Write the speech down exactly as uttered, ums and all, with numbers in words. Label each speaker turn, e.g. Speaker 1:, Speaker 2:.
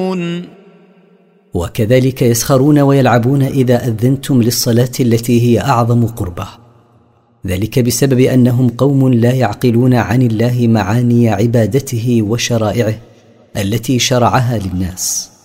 Speaker 1: يعقلون.
Speaker 2: وكذلك يسخرون ويلعبون إذا أذنتم للصلاة التي هي أعظم قربة، ذلك بسبب أنهم قوم لا يعقلون عن الله معاني عبادته وشرائعه التي شرعها للناس.